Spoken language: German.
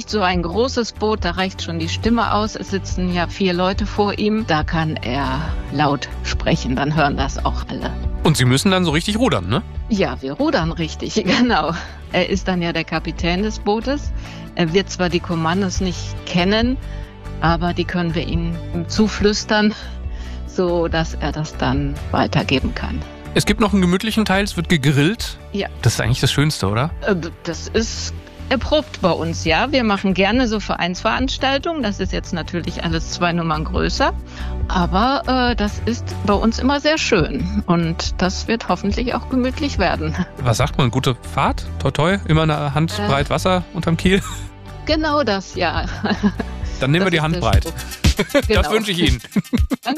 ist so ein großes Boot, da reicht schon die Stimme aus. Es sitzen ja 4 Leute vor ihm. Da kann er laut sprechen, dann hören das auch alle. Und Sie müssen dann so richtig rudern, ne? Ja, wir rudern richtig, genau. Er ist dann ja der Kapitän des Bootes. Er wird zwar die Kommandos nicht kennen, aber die können wir ihm zuflüstern, so dass er das dann weitergeben kann. Es gibt noch einen gemütlichen Teil, es wird gegrillt. Ja. Das ist eigentlich das Schönste, oder? Das ist erprobt bei uns, ja. Wir machen gerne so Vereinsveranstaltungen. Das ist jetzt natürlich alles 2 Nummern größer. Aber das ist bei uns immer sehr schön. Und das wird hoffentlich auch gemütlich werden. Was sagt man? Gute Fahrt? Toi toi? Immer eine Handbreit Wasser unterm Kiel? Genau das, ja. Dann nehmen wir die Handbreit. Genau. Das wünsche ich Ihnen.